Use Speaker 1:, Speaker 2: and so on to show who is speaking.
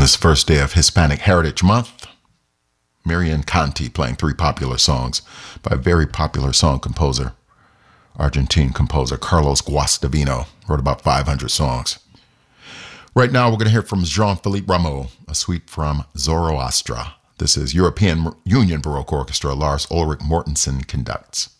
Speaker 1: this first day of Hispanic Heritage Month, Marian Conti playing three popular songs by a very popular song composer, Argentine composer Carlos Guastavino, wrote about 500 songs. Right now, we're going to hear from Jean-Philippe Rameau, a suite from Zoroastra. This is European Union Baroque Orchestra. Lars Ulrich Mortensen conducts.